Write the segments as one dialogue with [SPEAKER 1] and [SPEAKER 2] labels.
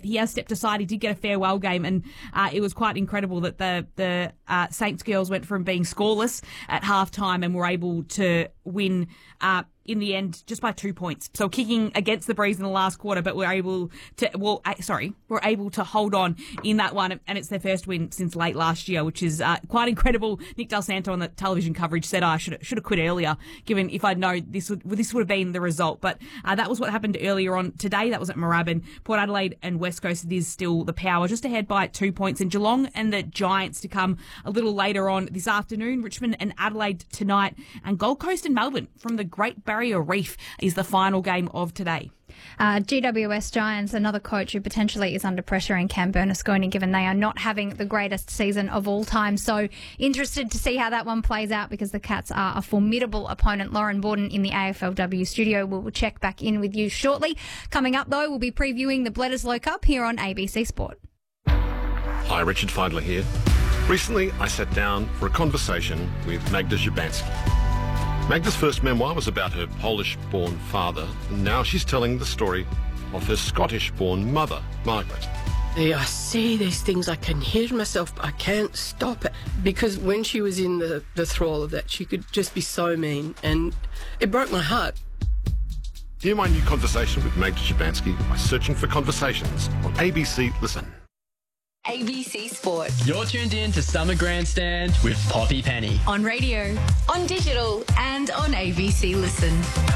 [SPEAKER 1] he has stepped aside. He did get a farewell game, and it was quite incredible that the Saints girls went from being scoreless at halftime and were able to win in the end just by 2 points. So kicking against the Breeze in the last quarter, but we're able to hold on in that one, and it's their first win since late last year, which is quite incredible. Nick Del Santo on the television coverage said, I should have quit earlier, given if I'd known this would have been the result. But that was what happened earlier on today. That was at Moorabbin. Port Adelaide and West Coast, it is still the Power, just ahead by 2 points. And Geelong and the Giants to come a little later on this afternoon. Richmond and Adelaide tonight, and Gold Coast and Melbourne from the Great Barrier Reef is the final game of today.
[SPEAKER 2] GWS Giants, another coach who potentially is under pressure in Cam Bernasconi, given they are not having the greatest season of all time. So interested to see how that one plays out, because the Cats are a formidable opponent. Lauren Borden in the AFLW studio. We'll check back in with you shortly. Coming up, though, we'll be previewing the Bledisloe Cup here on ABC Sport.
[SPEAKER 3] Hi, Richard Feidler here. Recently, I sat down for a conversation with Magda Szubanski. Magda's first memoir was about her Polish-born father, and now she's telling the story of her Scottish-born mother, Margaret.
[SPEAKER 4] I see these things, I can hear myself, but I can't stop it. Because when she was in the thrall of that, she could just be so mean, and it broke my heart.
[SPEAKER 3] Hear my new conversation with Magda Szubanski by searching for Conversations on ABC Listen.
[SPEAKER 5] ABC Sport.
[SPEAKER 6] You're tuned in to Summer Grandstand with Poppy Penny.
[SPEAKER 5] On radio, on digital, and on ABC Listen.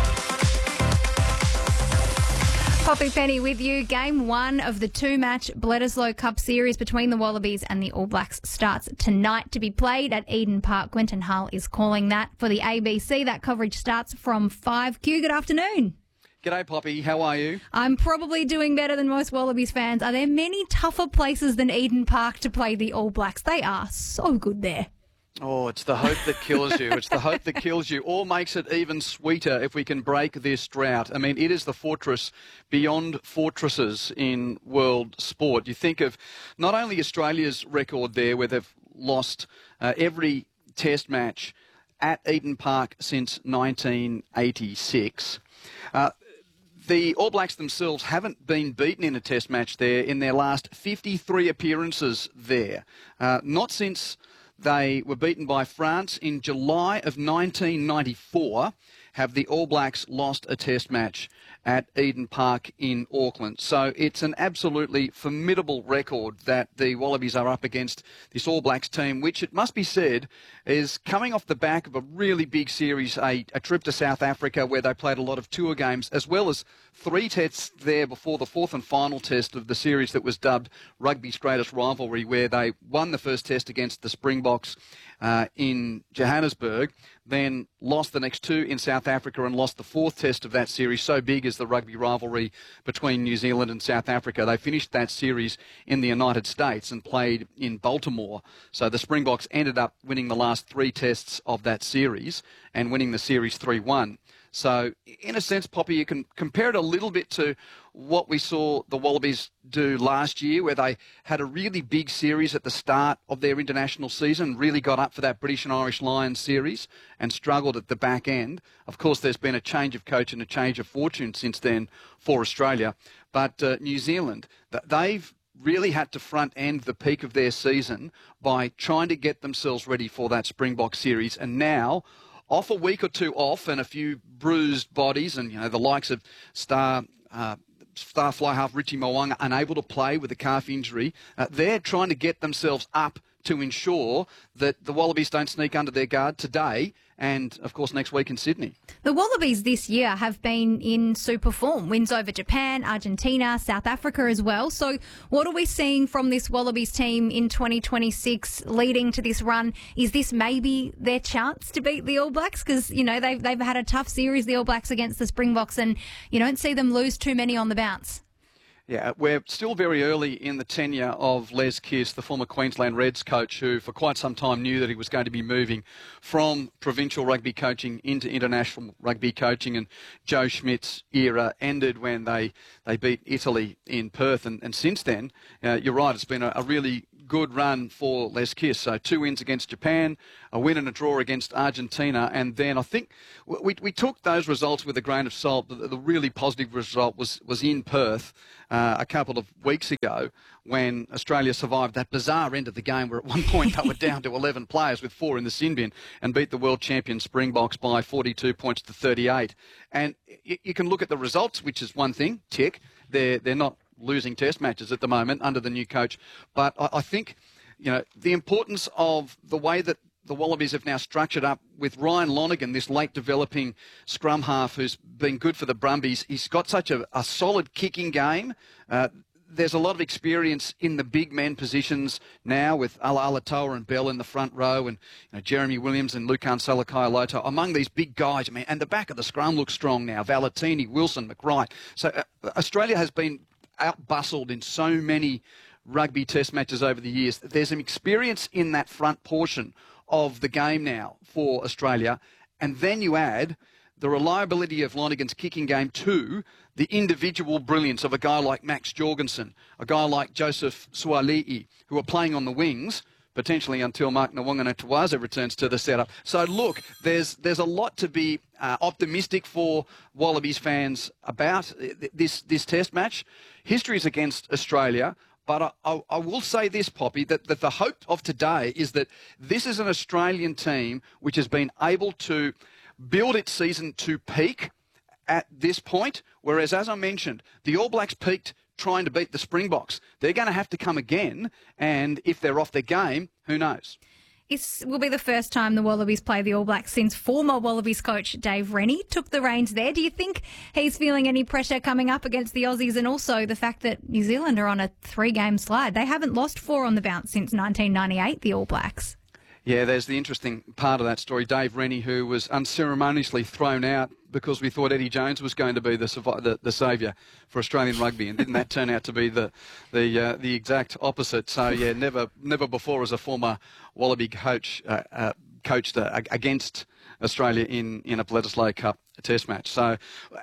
[SPEAKER 2] Poppy Penny with you. Game 1 of the 2-match Bledisloe Cup series between the Wallabies and the All Blacks starts tonight to be played at Eden Park. Quentin Hull is calling that for the ABC. That coverage starts from 5. Q, good afternoon.
[SPEAKER 7] G'day, Poppy. How are you?
[SPEAKER 2] I'm probably doing better than most Wallabies fans. Are there many tougher places than Eden Park to play the All Blacks? They are so good there.
[SPEAKER 7] Oh, it's the hope that kills you. It's the hope that kills you, or makes it even sweeter if we can break this drought. I mean, it is the fortress beyond fortresses in world sport. You think of not only Australia's record there, where they've lost every test match at Eden Park since 1986. The All Blacks themselves haven't been beaten in a test match there in their last 53 appearances there. Not since they were beaten by France in July of 1994 have the All Blacks lost a test match at Eden Park in Auckland. So it's an absolutely formidable record that the Wallabies are up against this All Blacks team, which, it must be said, is coming off the back of a really big series, a trip to South Africa where they played a lot of tour games, as well as 3 tests there before the 4th and final test of the series that was dubbed Rugby's Greatest Rivalry, where they won the first test against the Springboks in Johannesburg, then lost the next 2 in South Africa and lost the 4th test of that series. So big is the rugby rivalry between New Zealand and South Africa. They finished that series in the United States and played in Baltimore. So the Springboks ended up winning the last 3 tests of that series and winning the series 3-1. So, in a sense, Poppy, you can compare it a little bit to what we saw the Wallabies do last year, where they had a really big series at the start of their international season, really got up for that British and Irish Lions series and struggled at the back end. Of course, there's been a change of coach and a change of fortune since then for Australia. But New Zealand, they've really had to front end the peak of their season by trying to get themselves ready for that Springbok series. And now, off a week or 2 off and a few bruised bodies, and the likes of star fly half Richie Mo'unga unable to play with a calf injury, they're trying to get themselves up to ensure that the Wallabies don't sneak under their guard today and, of course, next week in Sydney.
[SPEAKER 2] The Wallabies this year have been in super form. Wins over Japan, Argentina, South Africa as well. So what are we seeing from this Wallabies team in 2026 leading to this run? Is this maybe their chance to beat the All Blacks? Because, they've had a tough series, the All Blacks, against the Springboks, and you don't see them lose too many on the bounce.
[SPEAKER 7] Yeah, we're still very early in the tenure of Les Kiss, the former Queensland Reds coach, who for quite some time knew that he was going to be moving from provincial rugby coaching into international rugby coaching. And Joe Schmidt's era ended when they beat Italy in Perth. And since then, you're right, it's been a really good run for Les Kiss. So 2 wins against Japan, a win and a draw against Argentina, and then I think we took those results with a grain of salt. The really positive result was in Perth a couple of weeks ago when Australia survived that bizarre end of the game where at one point they were down to 11 players with 4 in the sin bin and beat the world champion Springboks by 42 points to 38. And you can look at the results, which is one thing, tick. They're not losing test matches at the moment under the new coach. But I think, the importance of the way that the Wallabies have now structured up with Ryan Lonergan, this late developing scrum half who's been good for the Brumbies. He's got such a solid kicking game. There's a lot of experience in the big men positions now with Alatoa and Bell in the front row and Jeremy Williams and Lukan Salakaia-Loto among these big guys. I mean, and the back of the scrum looks strong now. Valetini, Wilson, McWright. So Australia has been out-bustled in so many rugby test matches over the years. There's some experience in that front portion of the game now for Australia. And then you add the reliability of Lonergan's kicking game to the individual brilliance of a guy like Max Jorgensen, a guy like Joseph Suali'i, who are playing on the wings, potentially until Mark Nawaqanatuwaza returns to the setup. So look, there's a lot to be optimistic for Wallabies fans about this test match. History is against Australia. But I will say this, Poppy, that the hope of today is that this is an Australian team which has been able to build its season to peak at this point, whereas, as I mentioned, the All Blacks peaked trying to beat the Springboks. They're going to have to come again, and if they're off their game, who knows?
[SPEAKER 2] It will be the first time the Wallabies play the All Blacks since former Wallabies coach Dave Rennie took the reins there. Do you think he's feeling any pressure coming up against the Aussies, and also the fact that New Zealand are on a 3-game slide? They haven't lost 4 on the bounce since 1998, the All Blacks.
[SPEAKER 7] Yeah, there's the interesting part of that story. Dave Rennie, who was unceremoniously thrown out because we thought Eddie Jones was going to be the saviour for Australian rugby, and didn't that turn out to be the exact opposite? So yeah, never before has a former Wallaby coach coached against Australia in a Bledisloe Cup test match. So,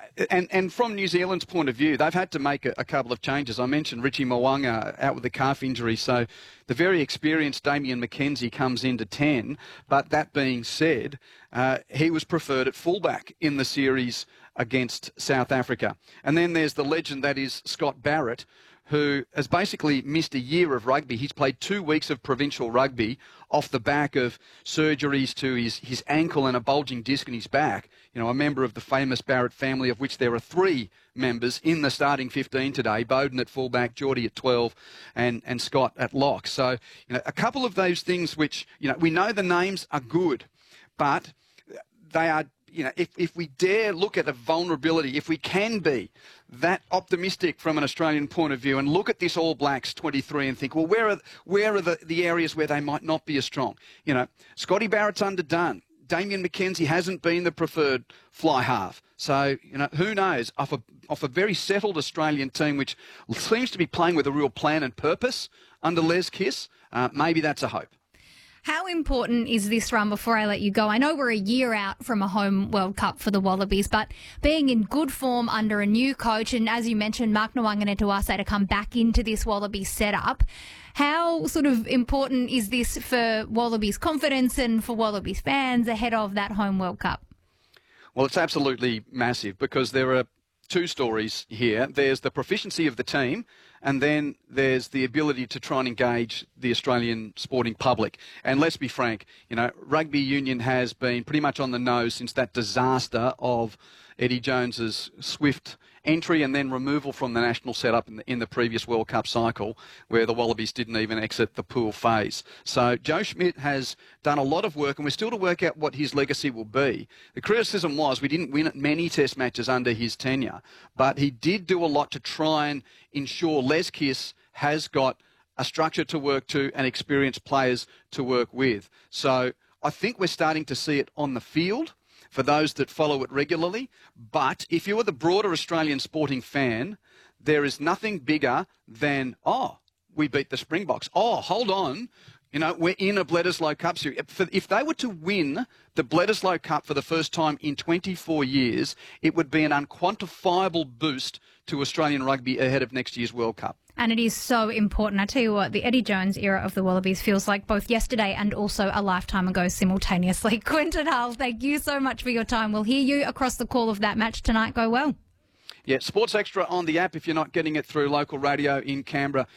[SPEAKER 7] and from New Zealand's point of view, they've had to make a couple of changes. I mentioned Richie Mo'unga out with a calf injury, so the very experienced Damien McKenzie comes into 10. But that being said, he was preferred at fullback in the series against South Africa. And then there's the legend that is Scott Barrett, who has basically missed a year of rugby. He's played 2 weeks of provincial rugby off the back of surgeries to his ankle and a bulging disc in his back. A member of the famous Barrett family, of which there are 3 members in the starting 15 today: Bowden at fullback, Geordie at 12, and Scott at lock. So, a couple of those things which, we know the names are good, but they are, if we dare look at a vulnerability, if we can be that optimistic from an Australian point of view and look at this All Blacks 23 and think, well, where are the areas where they might not be as strong? Scotty Barrett's underdone. Damien McKenzie hasn't been the preferred fly half. So, who knows? Off a very settled Australian team, which seems to be playing with a real plan and purpose under Les Kiss, maybe that's a hope.
[SPEAKER 2] How important is this run before I let you go? I know we're a year out from a home World Cup for the Wallabies, but being in good form under a new coach, and as you mentioned, Mark Nawaqanatuwaza to come back into this Wallabies setup, how sort of important is this for Wallabies confidence and for Wallabies fans ahead of that home World Cup?
[SPEAKER 7] Well, it's absolutely massive because there are 2 stories here. There's the proficiency of the team, and then there's the ability to try and engage the Australian sporting public. And let's be frank, rugby union has been pretty much on the nose since that disaster of Eddie Jones's swift entry and then removal from the national setup in the previous World Cup cycle, where the Wallabies didn't even exit the pool phase. So Joe Schmidt has done a lot of work, and we're still to work out what his legacy will be. The criticism was we didn't win many test matches under his tenure, but he did do a lot to try and ensure Les Kiss has got a structure to work to and experienced players to work with. So I think we're starting to see it on the field for those that follow it regularly. But if you are the broader Australian sporting fan, there is nothing bigger than, we beat the Springboks. Hold on. We're in a Bledisloe Cup series. If they were to win the Bledisloe Cup for the first time in 24 years, it would be an unquantifiable boost to Australian rugby ahead of next year's World Cup.
[SPEAKER 2] And it is so important. I tell you what, the Eddie Jones era of the Wallabies feels like both yesterday and also a lifetime ago simultaneously. Quinton Hull, thank you so much for your time. We'll hear you across the call of that match tonight. Go well.
[SPEAKER 7] Yeah, Sports Extra on the app if you're not getting it through local radio in Canberra.